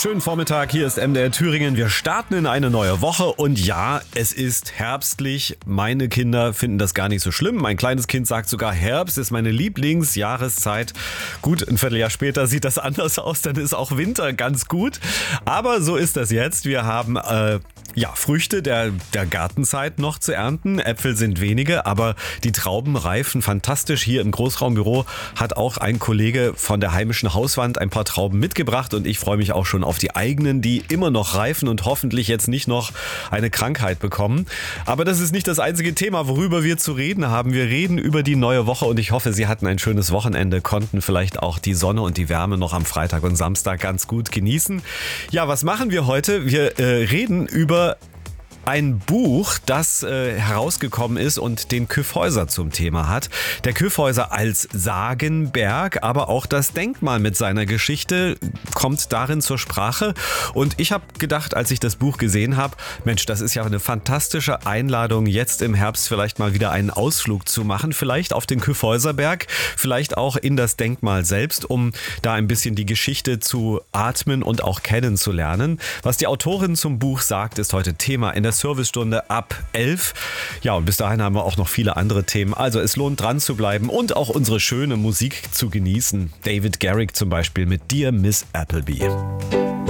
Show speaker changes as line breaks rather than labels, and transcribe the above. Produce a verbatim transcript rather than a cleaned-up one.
Schönen Vormittag, hier ist M D R Thüringen. Wir starten in eine neue Woche und ja, es ist herbstlich. Meine Kinder finden das gar nicht so schlimm. Mein kleines Kind sagt sogar, Herbst ist meine Lieblingsjahreszeit. Gut, ein Vierteljahr später sieht das anders aus, dann ist auch Winter ganz gut. Aber so ist das jetzt. Wir haben äh, ja, Früchte der, der Gartenzeit noch zu ernten. Äpfel sind wenige, aber die Trauben reifen fantastisch. Hier im Großraumbüro hat auch ein Kollege von der heimischen Hauswand ein paar Trauben mitgebracht und ich freue mich auch schon auf die eigenen, die immer noch reifen und hoffentlich jetzt nicht noch eine Krankheit bekommen. Aber das ist nicht das einzige Thema, worüber wir zu reden haben. Wir reden über die neue Woche und ich hoffe, Sie hatten ein schönes Wochenende, konnten vielleicht auch die Sonne und die Wärme noch am Freitag und Samstag ganz gut genießen. Ja, was machen wir heute? Wir äh, reden über ein Buch, das äh, herausgekommen ist und den Kyffhäuser zum Thema hat. Der Kyffhäuser als Sagenberg, aber auch das Denkmal mit seiner Geschichte kommt darin zur Sprache. Und ich habe gedacht, als ich das Buch gesehen habe, Mensch, das ist ja eine fantastische Einladung, jetzt im Herbst vielleicht mal wieder einen Ausflug zu machen. Vielleicht auf den Kyffhäuserberg, vielleicht auch in das Denkmal selbst, um da ein bisschen die Geschichte zu atmen und auch kennenzulernen. Was die Autorin zum Buch sagt, ist heute Thema in der Servicestunde ab elf. Ja, und bis dahin haben wir auch noch viele andere Themen. Also es lohnt dran zu bleiben und auch unsere schöne Musik zu genießen. David Garrick zum Beispiel mit Dear Miss Appleby.